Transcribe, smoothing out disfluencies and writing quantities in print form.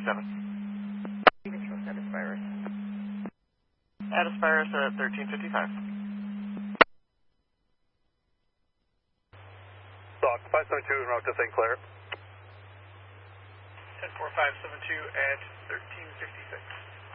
Even show status virus. Aspirus at 1355. Stock 572 en route to St. Clair. 104572 at 1356.